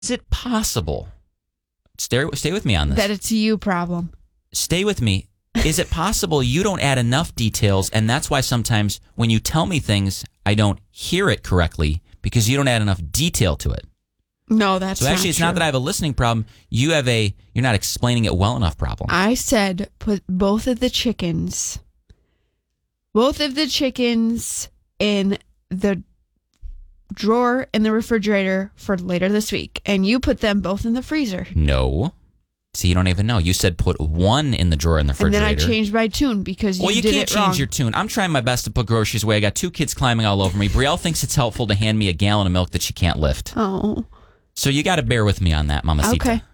Is it possible? Stay with me on this. That it's a you problem. Stay with me. Is it possible you don't add enough details, and that's why sometimes when you tell me things, I don't hear it correctly because you don't add enough detail to it? No, that's so actually, not it's true. not that I have a listening problem. You're not explaining it well enough problem. I said put both of the chickens in the drawer in the refrigerator for later this week, and you put them both in the freezer. No. See, you don't even know. You said put one in the drawer in the refrigerator. And then I changed my tune because you did it wrong. Well, you can't change your tune. I'm trying my best to put groceries away. I got 2 kids climbing all over me. Brielle thinks it's helpful to hand me a gallon of milk that she can't lift. Oh. So you got to bear with me on that, Mamacita. Okay.